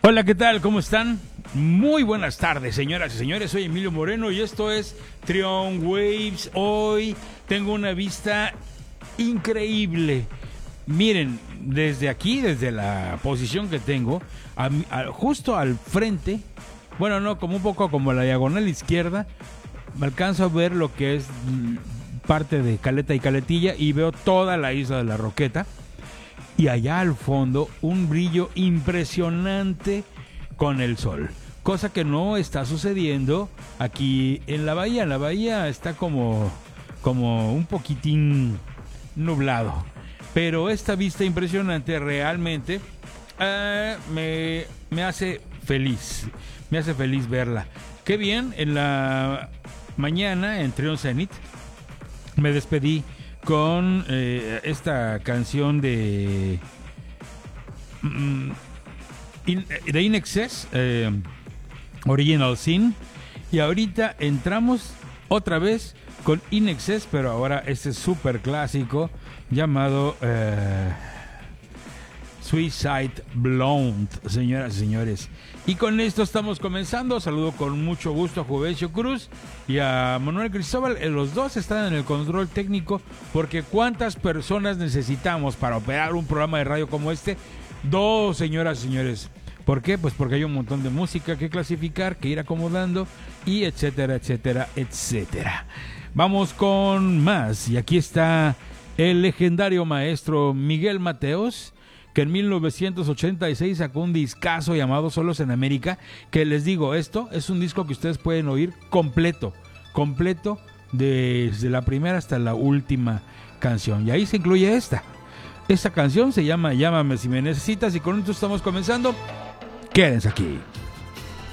Hola, ¿qué tal? ¿Cómo están? Muy buenas tardes, señoras y señores. Soy Emilio Moreno y esto es Trion Waves. Hoy tengo una vista increíble. Miren, desde aquí, desde la posición que tengo, justo al frente, bueno, no, como un poco como la diagonal izquierda, me alcanzo a ver lo que es parte de Caleta y Caletilla y veo toda la isla de la Roqueta. Y allá al fondo un brillo impresionante con el sol, cosa que no está sucediendo aquí en la bahía. La bahía está como un poquitín nublado, pero esta vista impresionante realmente me hace feliz, verla. Qué bien, en la mañana en Trion Zenith me despedí con esta canción de In Excess, Original Sin, y ahorita entramos otra vez con In Excess, pero ahora este súper clásico llamado Suicide Blonde, señoras y señores. Y con esto estamos comenzando. Saludo con mucho gusto a Juvencio Cruz y a Manuel Cristóbal. Los dos están en el control técnico, porque ¿cuántas personas necesitamos para operar un programa de radio como este? Dos, señoras y señores. ¿Por qué? Pues porque hay un montón de música que clasificar, que ir acomodando, y etcétera, etcétera, etcétera. Vamos con más. Y aquí está el legendario maestro Miguel Mateos, que en 1986 sacó un discazo llamado Solos en América, que les digo, esto es un disco que ustedes pueden oír completo, desde la primera hasta la última canción. Y ahí se incluye esta canción se llama Llámame si me necesitas, y con esto estamos comenzando. Quédense aquí.